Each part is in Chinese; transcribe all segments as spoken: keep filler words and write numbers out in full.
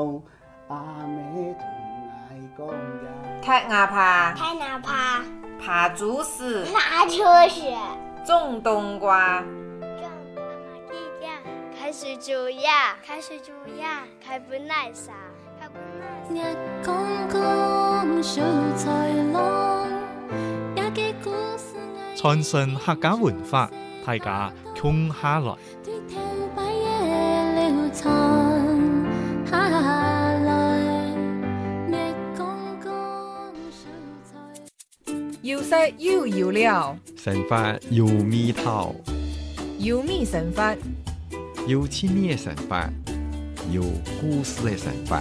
用阿美同爱公呀。 太牙爬， 太牙爬， 爬竹丝， 爬竹丝， 种冬瓜。 开水煮呀，开水煮呀，开本来沙，开本来沙。日光光秀才郎，也给故事。 传承客家文化，大家共下來。 有色有油料， 神法有味道， 有米神法， 有趣味的神法，有故事的神法。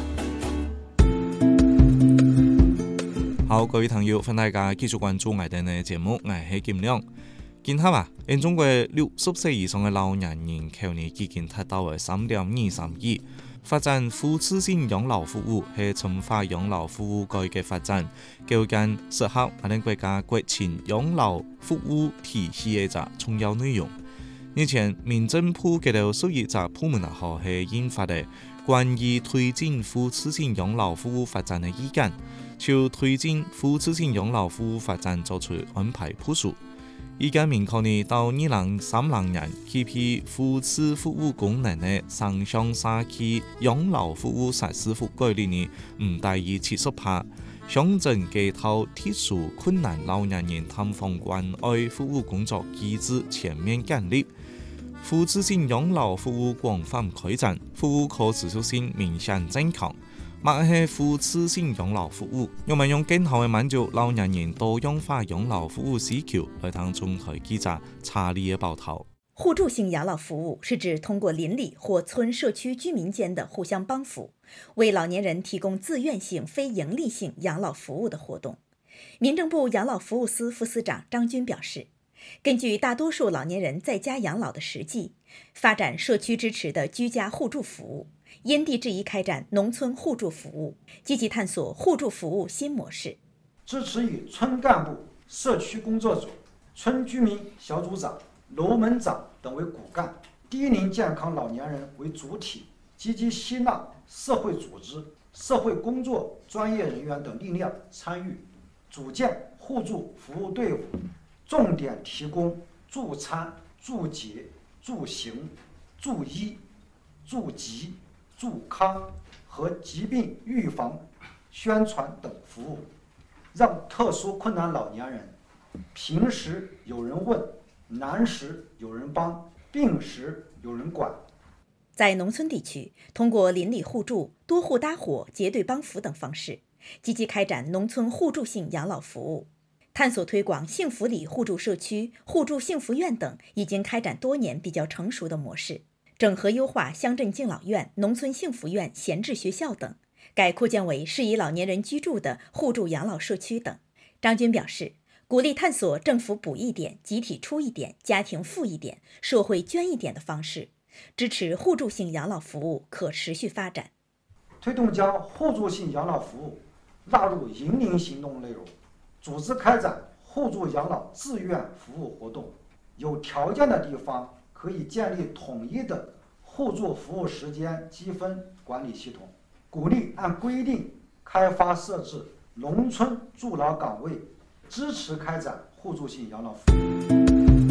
好，各位朋友，歡迎大家繼續關注我哋嘅節目，我係金亮。今下啊，喺中國六十歲以上嘅老年人口呢，已經達到係三點二三億。發展互助性養老服務係深化養老服務改革發展，構建適合我哋國家國情養老服務體系嘅一個重要內容。日前，民政部嘅到屬於個部門啊，係印發嘅關於推進互助性養老服務發展嘅意見，就推進互助性養老服務發展作出安排部署。意見明確呢，到二零三零年，具備互助服務功能嘅城鄉社區養老服務實施覆蓋率呢，唔大於七十趴。鄉鎮嘅套特殊困難老年人探訪關愛服務工作機制全面建立，互助性養老服務廣泛開展，服務可持續性明顯增強。乜係互助性養老服務？我們用更好嘅滿足老年人多樣化養老服務需求，來當中台記者查理嘅報道。 互助性養老服務是指通過鄰里或村社區居民間的互相幫扶，為老年人提供自願性、非營利性養老服務的活動。民政部養老服務司副司長張軍表示，根據大多數老年人在家養老的實際，發展社區支持的居家互助服務，因地制宜開展農村互助服務，積極探索互助服務新模式， 支持以村幹部、社區工作者、村居民小組長、樓門長等為骨幹，低齡健康老年人為主體，積極吸納社會組織、社會工作專業人員等力量參與，組建互助服務隊伍，重點提供助餐、助潔、助行、助醫、助急、助康和疾病預防、宣傳等服務，讓特殊困難老年人平時有人問，難時有人幫，病時有人管。 在農村地區，通過鄰里互助、多戶搭伙、結對幫扶等方式，積極開展農村互助性養老服務，探索推廣幸福里互助社區、互助幸福院等已經開展多年比較成熟的模式。整合優化鄉鎮敬老院、農村幸福院、閒置學校等，改擴建為適宜老年人居住的互助養老社區等。張軍表示，鼓勵探索政府補一點、集體出一點、家庭付一點、社會捐一點的方式，支持互助性養老服務可持續發展。 推動將互助性養老服務納入引領行動內容，組織開展互助養老志願服務活動。有條件的地方，可以建立統一的互助服務時間積分管理系統，鼓勵按規定開發設置農村助老崗位，支持開展互助性養老服務。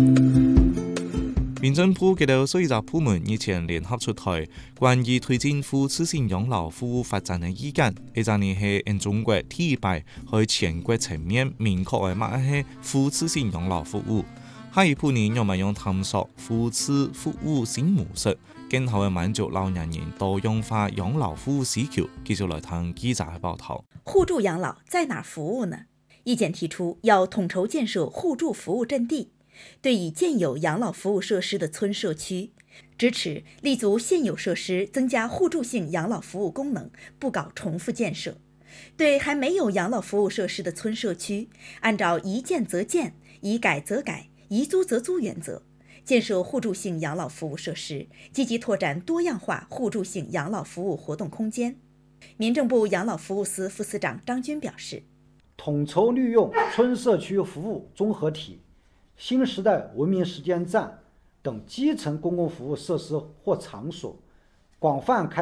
民政部嘅到屬個部門日前聯合出台關於推進互助性養老服務發展嘅意見，呢就呢係喺中國第一擺喺全國層面明確嘅乜係互助性養老服務。下一步呢，我們用探索互助服務新模式，更好嘅滿足老年人多樣化養老服務需求。繼續來聽記者嘅報道。 互助養老在哪服務呢？意見提出要統籌建設互助服務陣地，對已建有養老服務設施的村社區，支持立足現有設施，增加互助性養老服務功能，不搞重複建設。對還沒有養老服務設施的村社區，按照宜建則建、宜改則改、宜租則租原則，建設互助性養老服務設施，積極拓展多樣化互助性養老服務活動空間。民政部養老服務司副司長張軍表示， 統籌利用村社區服務綜合體、新時代文明實踐站等基層公共服務設施或場所，廣泛開展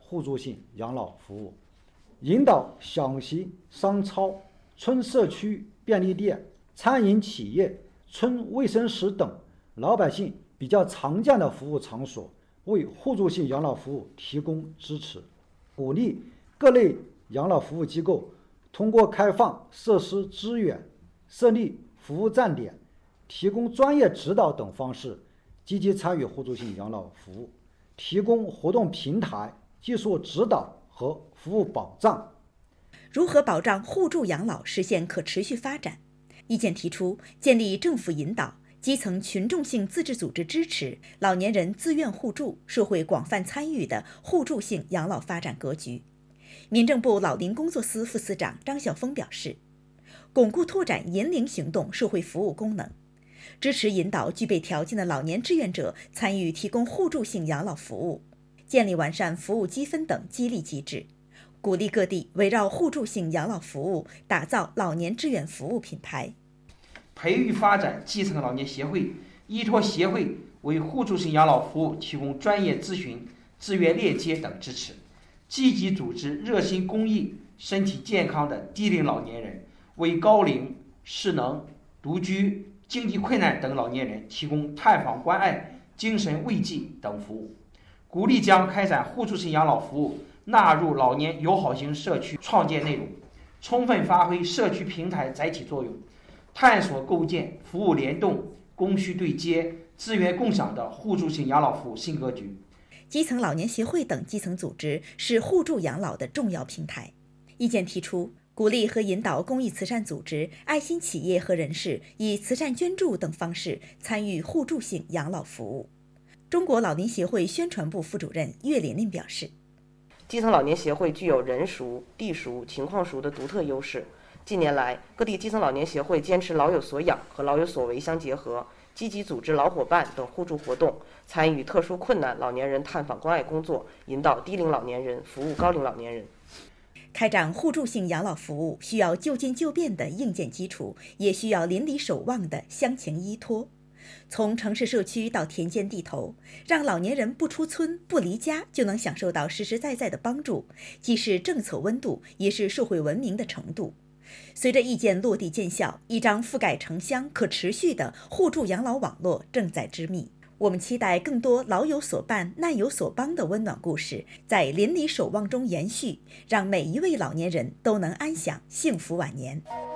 互助性养老服务，引导小型商超、村社区便利店、餐饮企业、村卫生室等老百姓比较常见的服务场所为互助性养老服务提供支持，鼓励各类养老服务机构通过开放设施资源、设立服务站点、提供专业指导等方式积极参与互助性养老服务，提供活动平台、技术指导和服务保障。 如何保障互助养老实现可持续发展？意见提出，建立政府引导、基层群众性自治组织支持、老年人自愿互助、社会广泛参与的互助性养老发展格局。民政部老龄工作司副司长张晓峰表示，巩固拓展银龄行动社会服务功能，支持引导具备条件的老年志愿者参与提供互助性养老服务，建立完善服务积分等激励机制，鼓励各地围绕互助性养老服务打造老年志愿服务品牌， 培育发展基层老年协会，依托协会为互助性养老服务提供专业咨询、资源链接等支持，积极组织热心公益、身体健康的低龄老年人，为高龄、失能、独居、经济困难等老年人提供探访关爱、精神慰藉等服务，鼓励将开展互助性养老服务纳入老年友好型社区创建内容，充分发挥社区平台载体作用，探索构建服务联动、供需对接、资源共享的互助性养老服务新格局。 基层老年协会等基层组织是互助养老的重要平台。意见提出，鼓励和引导公益慈善组织、爱心企业和人士以慈善捐助等方式参与互助性养老服务。中国老龄协会宣传部副主任岳琳琳表示， 基层老年协会具有人熟、地熟、情况熟的独特优势。近年来，各地基层老年协会坚持老有所养和老有所为相结合，积极组织老伙伴等互助活动，参与特殊困难老年人探访关爱工作，引导低龄老年人服务高龄老年人。 开展互助性养老服务需要就近就便的硬件基础，也需要邻里守望的乡情依托。从城市社区到田间地头，让老年人不出村不离家就能享受到实实在在的帮助，既是政策温度，也是社会文明的程度。随着意见落地见效，一张覆盖城乡可持续的互助养老网络正在织密。我们期待更多老有所伴、难有所帮的温暖故事在邻里守望中延续，让每一位老年人都能安享幸福晚年。